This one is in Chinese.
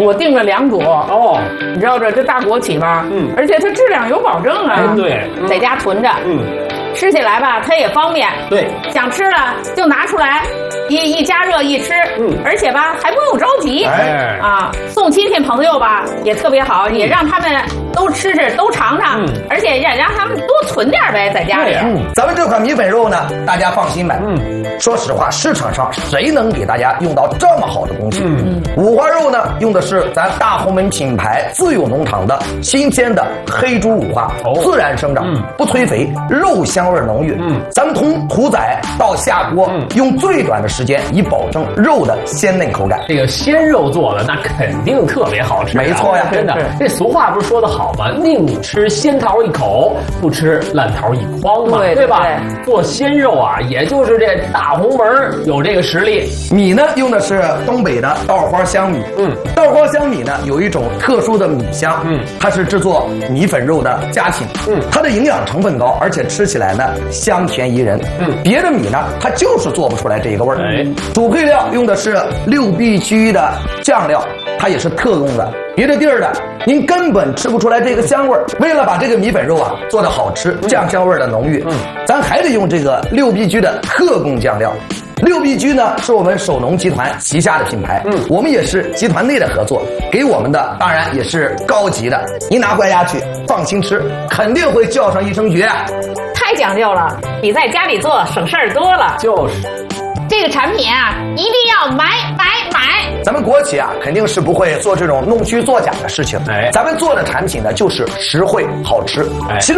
我订了2组哦， 你知道这大国企吧？而且它质量有保证啊。 对， 在家囤着，吃起来吧，它也方便。 对， 想吃了就拿出来，一加热一吃。而且吧还不用着急。送亲戚朋友吧也特别好，也让他们都吃吃都尝尝。而且也让他们多存点呗，在家里。 咱们这款米粉肉呢，大家放心买。说实话，市场上谁能给大家用到这么好的东西？五花肉呢，用的是咱大红门品牌自有农场的新鲜的黑猪五花，自然生长，不催肥，肉香味浓郁。咱们从屠宰到下锅，用最短的时间，以保证肉的鲜嫩口感。 这个鲜肉做的那肯定特别好吃。 没错呀， 真的。这俗话不是说得好吗？宁吃鲜桃一口，不吃烂桃一筐嘛，对吧？做鲜肉啊，也就是这大红门有这个实力。 米呢，用的是东北的稻花香米。稻花香米呢，有一种特殊的米香。它是制作米粉肉的佳品。它的营养成分高，而且吃起来呢香甜宜人。别的米呢，它就是做不出来这个味儿。主配料用的是6必居的酱料，它也是特供的。别的地儿的您根本吃不出来这个香味儿。为了把这个米粉肉啊做得好吃，酱香味儿的浓郁，咱还得用这个6必居的特供酱料。6必居呢是我们首农集团旗下的品牌，我们也是集团内的合作，给我们的当然也是高级的。您拿回家去放心吃，肯定会叫上一声绝。 太讲究了，比在家里做省事儿多了。 就是。 这个产品啊，一定要买！ 咱们国企啊，肯定是不会做这种弄虚作假的事情。咱们做的产品呢，就是实惠好吃。其实